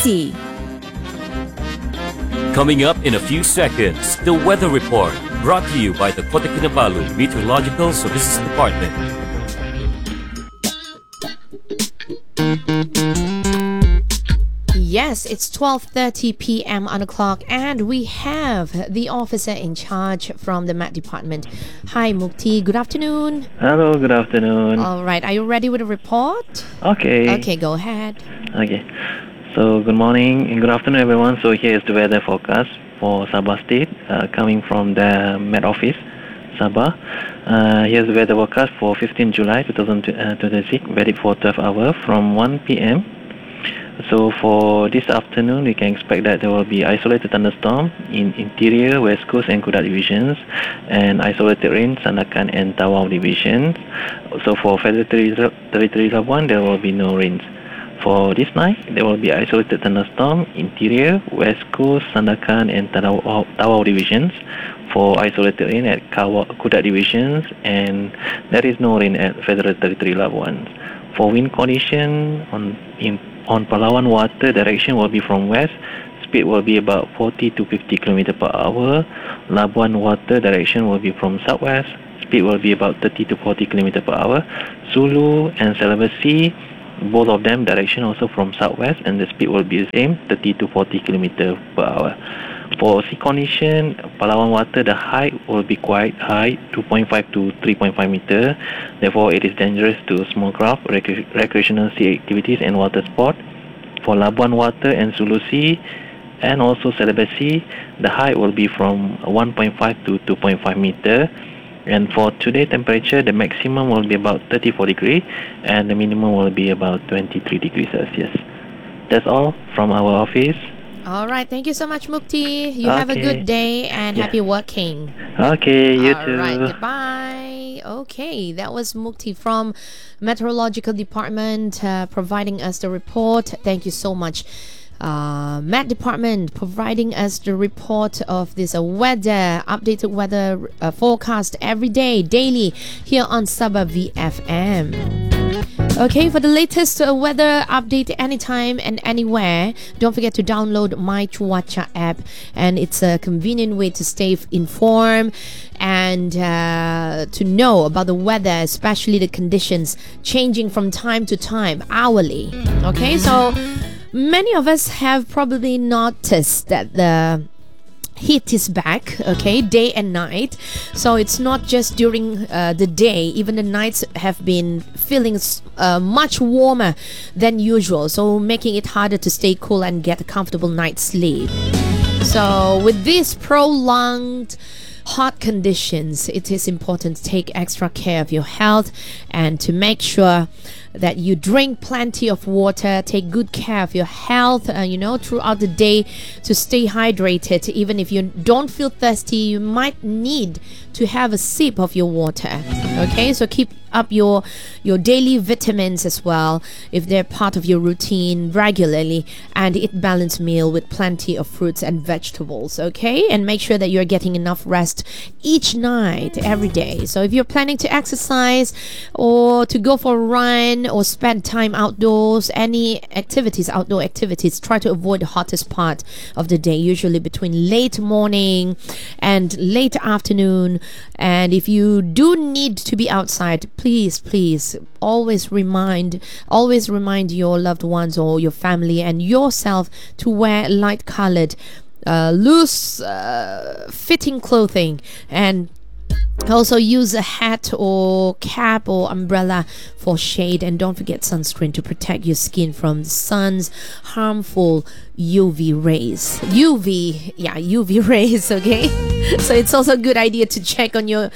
easy. Coming up in a few seconds, the weather report brought to you by the Kota Kinabalu Meteorological Services Department. Yes, it's 12:30 p.m. on the clock, and we have the officer in charge from the Met Department. Hi, Mukti. Good afternoon. Hello, good afternoon. All right, are you ready with the report? Okay. Okay, go ahead. Okay. So, good morning and good afternoon, everyone. So, here is the weather forecast for Sabah State, coming from the Met Office, Sabah. Here's the weather forecast for 15 July 2026, valid for 12 hours from 1 p.m. So for this afternoon, we can expect that there will be isolated thunderstorm in interior, west coast and Kudat divisions, and isolated rain, Sandakan and Tawau divisions. So for Federal Territory Labuan, there will be no rains. For this night, there will be isolated thunderstorm, interior, west coast, Sandakan and Tawau divisions. For isolated rain at Kudat divisions, and there is no rain at Federal Territory Labuan. For wind condition on Palawan water, direction will be from west, speed will be about 40 to 50 km per hour. Labuan water, direction will be from southwest, speed will be about 30 to 40 km per hour. Sulu and Sulawesi, both of them direction also from southwest, and the speed will be the same, 30 to 40 km per hour. For sea condition, Palawan water, the height will be quite high, 2.5 to 3.5 meter. Therefore, it is dangerous to small craft, recreational sea activities and water sport. For Labuan water and Sulu Sea and also Sulawesi, the height will be from 1.5 to 2.5 meter. And for today temperature, the maximum will be about 34 degrees and the minimum will be about 23 degrees Celsius. That's all from our office. All right, thank you so much, Mukti. You have a good day and happy working. Okay, you too. All right, goodbye. Okay, that was Mukti from Meteorological Department providing us the report. Thank you so much. Met Department providing us the report of this weather, updated weather forecast every day, daily, here on Sabah VFM. Okay, for the latest weather update anytime and anywhere, don't forget to download My Cuaca app, and it's a convenient way to stay informed and to know about the weather, especially the conditions changing from time to time, hourly. Okay, so many of us have probably noticed that the heat is back, okay, day and night. So it's not just during the day, even the nights have been feeling much warmer than usual, so making it harder to stay cool and get a comfortable night's sleep. So with this prolonged hot conditions, it is important to take extra care of your health and to make sure that you drink plenty of water, take good care of your health, throughout the day to stay hydrated. Even if you don't feel thirsty, you might need to have a sip of your water. Okay, so keep up your daily vitamins as well, if they're part of your routine regularly, and eat balanced meal with plenty of fruits and vegetables. Okay, and make sure that you're getting enough rest each night, every day. So if you're planning to exercise or to go for a run or spend time outdoors, any activities, outdoor activities, try to avoid the hottest part of the day, usually between late morning and late afternoon. And if you do need to be outside, please always remind your loved ones or your family and yourself to wear light colored, loose fitting clothing, and also use a hat or cap or umbrella for shade, and don't forget sunscreen to protect your skin from the sun's harmful UV rays. UV rays, okay? So it's also a good idea to check on your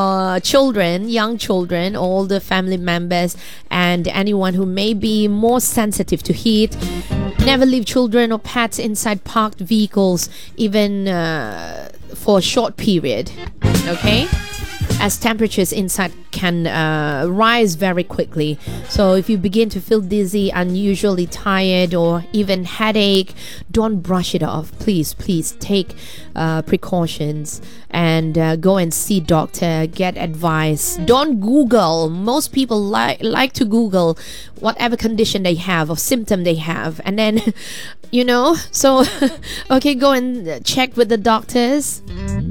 young children, all the family members, and anyone who may be more sensitive to heat. Never leave children or pets inside parked vehicles, even for a short period. Okay? as temperatures inside can rise very quickly. So if you begin to feel dizzy, unusually tired, or even headache, don't brush it off. Please take precautions and go and see doctor, get advice. Don't Google. Most people like to Google whatever condition they have or symptom they have, and then so okay, go and check with the doctors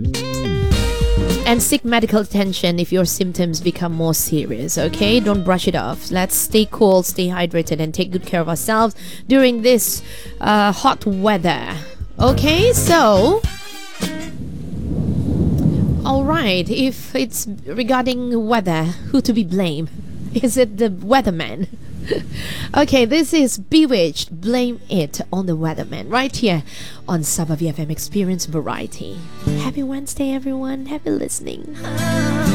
and seek medical attention if your symptoms become more serious. Okay, don't brush it off. Let's stay cool, stay hydrated, and take good care of ourselves during this hot weather. Okay, so all right, if it's regarding weather, who to be blamed? Is it the weatherman? Okay, this is Bewitched. Blame it on the weatherman right here on Sabah VFM Experience Variety. Happy Wednesday, everyone. Happy listening.